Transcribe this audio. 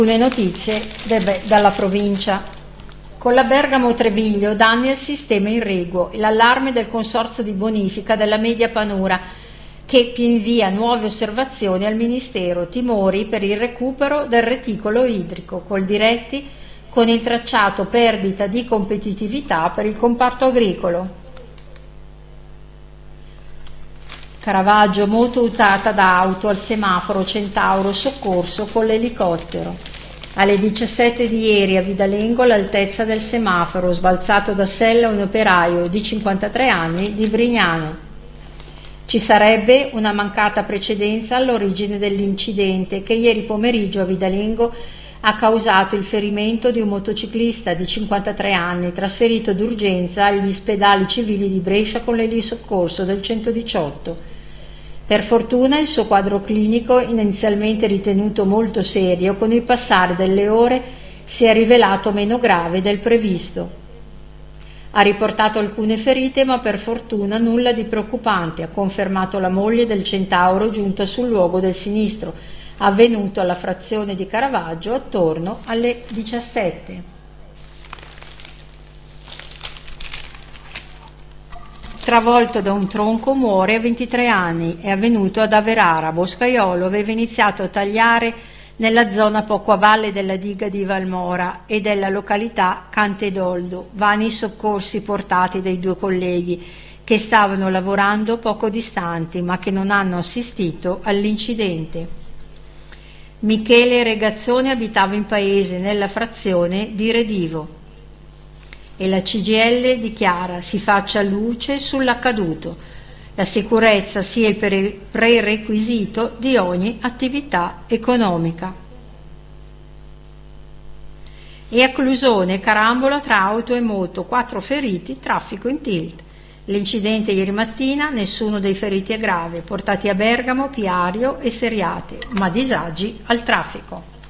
Alcune notizie dalla provincia. Con la Bergamo Treviglio danni al sistema irriguo e l'allarme del consorzio di bonifica della Media Panura che invia nuove osservazioni al Ministero, timori per il recupero del reticolo idrico, Coldiretti con il tracciato perdita di competitività per il comparto agricolo. Caravaggio, moto usata da auto al semaforo Centauro, soccorso con l'elicottero. Alle 17 di ieri a Vidalengo all'altezza del semaforo, sbalzato da sella un operaio di 53 anni di Brignano. Ci sarebbe una mancata precedenza all'origine dell'incidente che ieri pomeriggio a Vidalengo ha causato il ferimento di un motociclista di 53 anni trasferito d'urgenza agli ospedali civili di Brescia con l'elisoccorso del 118. Per fortuna il suo quadro clinico, inizialmente ritenuto molto serio, con il passare delle ore si è rivelato meno grave del previsto. Ha riportato alcune ferite, ma per fortuna nulla di preoccupante, ha confermato la moglie del Centauro giunta sul luogo del sinistro, avvenuto alla frazione di Caravaggio attorno alle 17. Travolto da un tronco muore a 23 anni, è avvenuto ad Averara. Boscaiolo aveva iniziato a tagliare nella zona poco a valle della diga di Valmora e della località Cantedoldo. Vani i soccorsi portati dai due colleghi che stavano lavorando poco distanti ma che non hanno assistito all'incidente. Michele Regazzone abitava in paese nella frazione di Redivo e la CGIL dichiara si faccia luce sull'accaduto. La sicurezza sia il prerequisito di ogni attività economica. E a Clusone, carambola tra auto e moto, 4 feriti, traffico in tilt. L'incidente ieri mattina, nessuno dei feriti è grave, portati a Bergamo, Piario e Seriate, ma disagi al traffico.